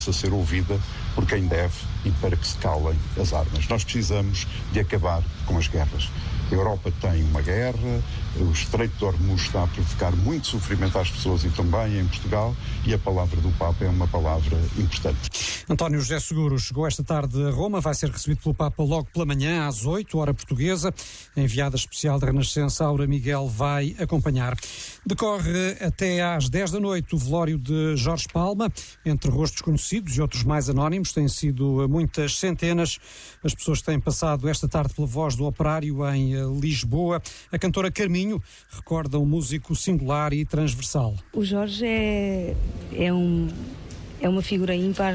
a ser ouvida por quem deve e para que se calem as armas. Nós precisamos de acabar com as guerras. A Europa tem uma guerra, o Estreito de Hormuz está a provocar muito sofrimento às pessoas e também em Portugal, e a palavra do Papa é uma palavra importante. António José Seguro chegou esta tarde a Roma, vai ser recebido pelo Papa logo pela manhã, às 8, hora portuguesa. A enviada especial da Renascença, Aura Miguel, vai acompanhar. Decorre até às 10 da noite o velório de Jorge Palma, entre rostos conhecidos e outros mais anónimos. Têm sido muitas centenas as pessoas que têm passado esta tarde pela Voz do Operário em Lisboa. A cantora Carminho recorda um músico singular e transversal. O Jorge é uma figura ímpar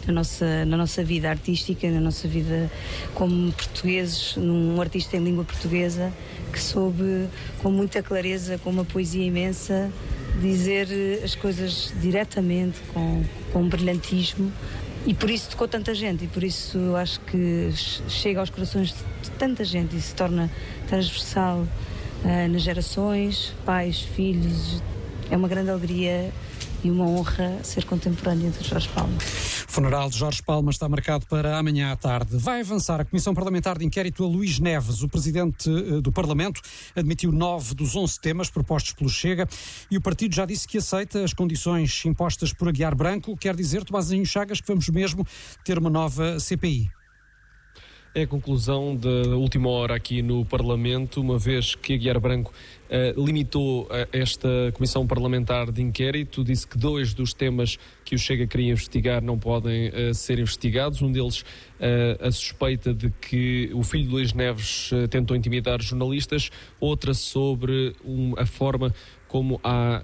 na nossa vida artística, na nossa vida como portugueses, um artista em língua portuguesa que soube com muita clareza, com uma poesia imensa, dizer as coisas diretamente, com um brilhantismo, e por isso tocou tanta gente, e por isso acho que chega aos corações de tanta gente e se torna transversal nas gerações, pais, filhos. É uma grande alegria e uma honra ser contemporânea de Jorge Palma. O funeral de Jorge Palma está marcado para amanhã à tarde. Vai avançar a Comissão Parlamentar de Inquérito a Luís Neves. O Presidente do Parlamento admitiu 9 dos 11 temas propostos pelo Chega e o partido já disse que aceita as condições impostas por Aguiar Branco. Quer dizer, Tomazinho Chagas, que vamos mesmo ter uma nova CPI. É a conclusão da última hora aqui no Parlamento, uma vez que Aguiar Branco limitou esta Comissão Parlamentar de Inquérito, disse que 2 dos temas que o Chega queria investigar não podem ser investigados. Um deles, a suspeita de que o filho de Luís Neves tentou intimidar jornalistas, outra sobre a forma como há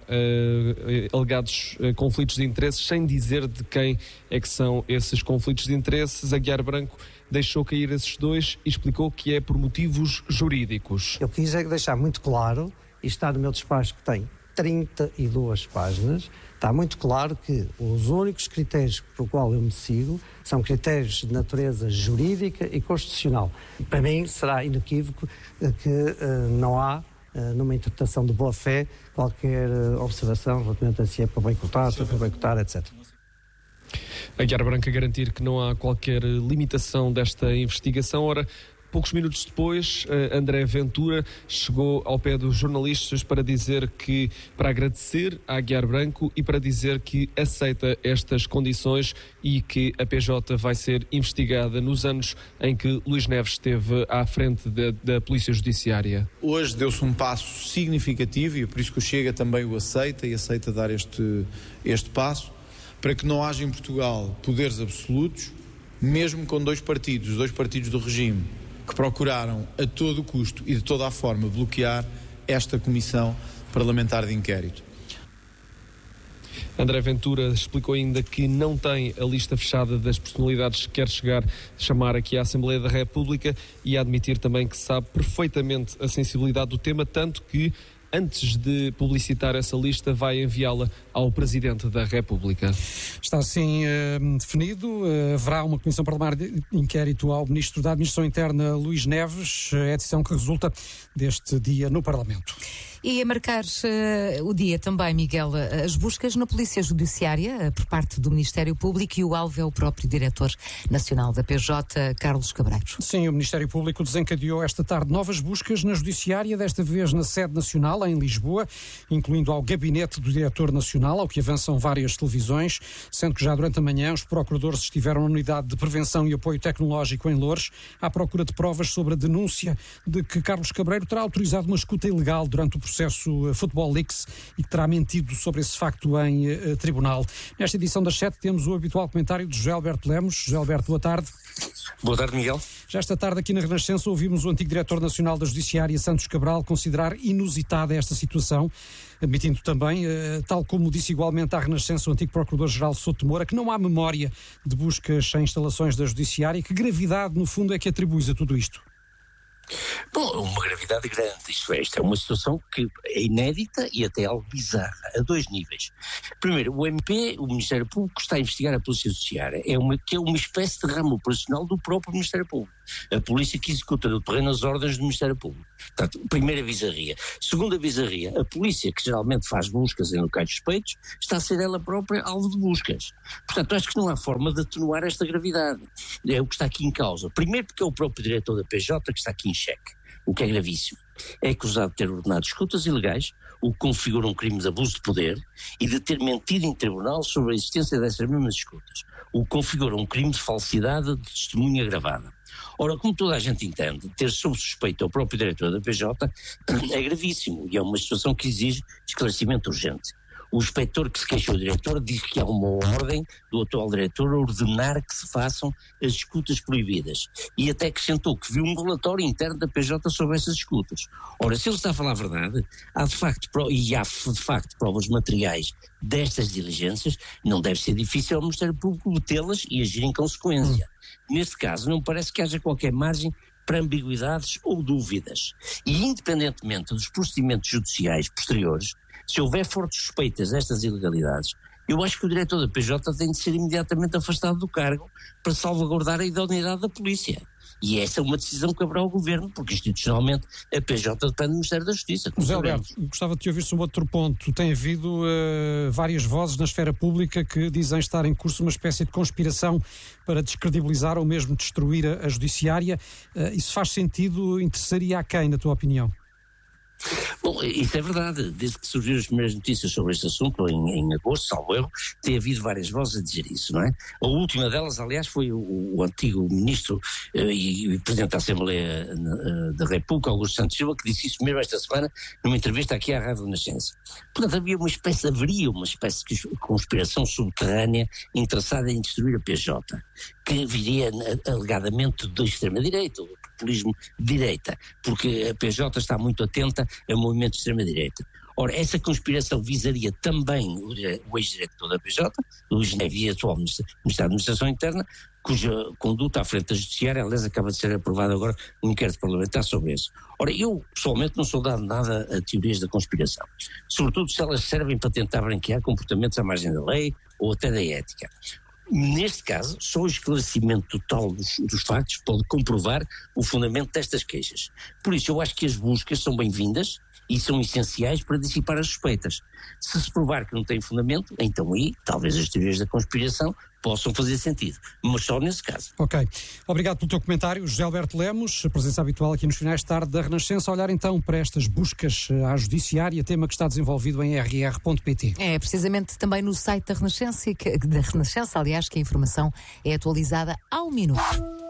alegados conflitos de interesses, sem dizer de quem é que são esses conflitos de interesses. Aguiar Branco deixou cair esses 2 e explicou que é por motivos jurídicos. Eu quis deixar muito claro, e está no meu despacho que tem 32 páginas, está muito claro que os únicos critérios por qual eu me sigo são critérios de natureza jurídica e constitucional. Para mim será inequívoco que não há, numa interpretação de boa-fé, qualquer observação relativamente a se é para boicotar, se é para boicotar, etc. Aguiar Branco a garantir que não há qualquer limitação desta investigação. Ora, poucos minutos depois, André Ventura chegou ao pé dos jornalistas para agradecer a Aguiar Branco e para dizer que aceita estas condições e que a PJ vai ser investigada nos anos em que Luís Neves esteve à frente da Polícia Judiciária. Hoje deu-se um passo significativo e é por isso que o Chega também o aceita e aceita dar este passo, para que não haja em Portugal poderes absolutos, mesmo com 2 partidos, os 2 partidos do regime, que procuraram a todo custo e de toda a forma bloquear esta Comissão Parlamentar de Inquérito. André Ventura explicou ainda que não tem a lista fechada das personalidades que quer chamar aqui à Assembleia da República e a admitir também que sabe perfeitamente a sensibilidade do tema, tanto que antes de publicitar essa lista, vai enviá-la ao Presidente da República. Está assim definido. Haverá uma Comissão Parlamentar de Inquérito ao Ministro da Administração Interna, Luís Neves. É a decisão que resulta deste dia no Parlamento. E a marcar o dia também, Miguel, as buscas na Polícia Judiciária por parte do Ministério Público, e o alvo é o próprio Diretor Nacional da PJ, Carlos Cabreiro. Sim, o Ministério Público desencadeou esta tarde novas buscas na Judiciária, desta vez na sede nacional, em Lisboa, incluindo ao gabinete do Diretor Nacional, ao que avançam várias televisões, sendo que já durante a manhã os procuradores estiveram na Unidade de Prevenção e Apoio Tecnológico em Loures, à procura de provas sobre a denúncia de que Carlos Cabreiro terá autorizado uma escuta ilegal durante o processo Football Leaks e que terá mentido sobre esse facto em tribunal. Nesta edição das 7 temos o habitual comentário de José Alberto Lemos. José Alberto, boa tarde. Boa tarde, Miguel. Já esta tarde aqui na Renascença ouvimos o antigo Diretor Nacional da Judiciária, Santos Cabral, considerar inusitada esta situação, admitindo também, tal como disse igualmente à Renascença o antigo Procurador-Geral Souto Moura, que não há memória de buscas em instalações da Judiciária. Que gravidade, no fundo, é que atribuis a tudo isto? Bom, uma gravidade grande. Isto é uma situação que é inédita e até algo bizarra, a 2 níveis. Primeiro, o MP, o Ministério Público, está a investigar a Polícia Judiciária, que é uma espécie de ramo operacional do próprio Ministério Público. A polícia que executa no terreno as ordens do Ministério Público. Portanto, primeira bizarria. Segunda bizarria, a polícia, que geralmente faz buscas em locais suspeitos, está a ser ela própria alvo de buscas. Portanto, acho que não há forma de atenuar esta gravidade. É o que está aqui em causa. Primeiro porque é o próprio diretor da PJ que está aqui em xeque, o que é gravíssimo. É acusado de ter ordenado escutas ilegais, o que configura um crime de abuso de poder, e de ter mentido em tribunal sobre a existência dessas mesmas escutas, o que configura um crime de falsidade de testemunha gravada. Ora, como toda a gente entende, ter sob suspeita o próprio diretor da PJ é gravíssimo e é uma situação que exige esclarecimento urgente. O inspetor que se queixou do diretor diz que há uma ordem do atual diretor a ordenar que se façam as escutas proibidas e até acrescentou que viu um relatório interno da PJ sobre essas escutas. Ora, se ele está a falar a verdade, há de facto provas materiais destas diligências, não deve ser difícil ao Ministério Público metê-las e agir em consequência. Neste caso, não parece que haja qualquer margem para ambiguidades ou dúvidas. E independentemente dos procedimentos judiciais posteriores, se houver fortes suspeitas destas ilegalidades, eu acho que o diretor da PJ tem de ser imediatamente afastado do cargo para salvaguardar a idoneidade da polícia. E essa é uma decisão que caberá ao Governo, porque institucionalmente a PJ depende do Ministério da Justiça. José Alberto, gostava de te ouvir sobre outro ponto. Tem havido várias vozes na esfera pública que dizem estar em curso uma espécie de conspiração para descredibilizar ou mesmo destruir a Judiciária. Isso faz sentido? Interessaria a quem, na tua opinião? Bom, isso é verdade. Desde que surgiram as primeiras notícias sobre este assunto, em agosto, salvo erro, tem havido várias vozes a dizer isso, não é? A última delas, aliás, foi o antigo ministro e presidente da Assembleia da República, Augusto Santos Silva, que disse isso mesmo esta semana numa entrevista aqui à Rádio Renascença. Portanto, haveria uma espécie de conspiração subterrânea interessada em destruir a PJ, que viria alegadamente da extrema-direita, do populismo de direita, porque a PJ está muito atenta a movimentos de extrema-direita. Ora, essa conspiração visaria também o ex-diretor da PJ, o Genevi, atual Ministro da Administração Interna, cuja conduta à frente da Judiciária, aliás, acaba de ser aprovado agora um inquérito parlamentar sobre isso. Ora, eu pessoalmente não sou dado nada a teorias da conspiração, sobretudo se elas servem para tentar branquear comportamentos à margem da lei ou até da ética. Neste caso, só o esclarecimento total dos factos pode comprovar o fundamento destas queixas. Por isso, eu acho que as buscas são bem-vindas e são essenciais para dissipar as suspeitas. Se provar que não tem fundamento, então aí, talvez as teorias da conspiração possam fazer sentido, mas só nesse caso. Ok. Obrigado pelo teu comentário, José Alberto Lemos, a presença habitual aqui nos finais de tarde da Renascença. A olhar então para estas buscas à Judiciária, tema que está desenvolvido em rr.pt. É precisamente também no site da Renascença, aliás, que a informação é atualizada ao minuto.